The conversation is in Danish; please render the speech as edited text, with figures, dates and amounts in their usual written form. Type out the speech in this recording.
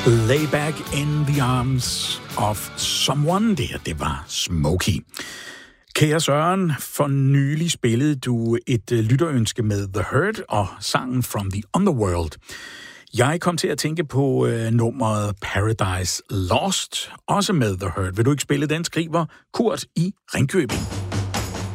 Lay back in the arms of someone. Det var Smokey. Kære Søren, for nylig spillede du et lytterønske med The Hurt og sangen From the Underworld. Jeg kom til at tænke på nummeret Paradise Lost, også med The Hurt. Vil du ikke spille den, skriver Kurt i Ringkøbing?